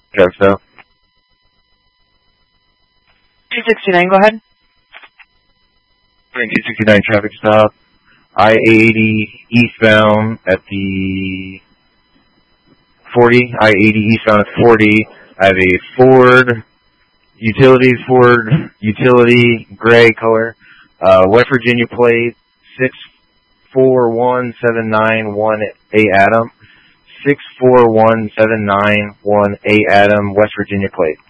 Drug stop. 269, go ahead. 269 traffic stop. I-80 eastbound at the 40. I-80 eastbound at 40. I have a Ford utility, gray color, West Virginia plate, 6417918 Adam. 6417918 Adam, West Virginia plate.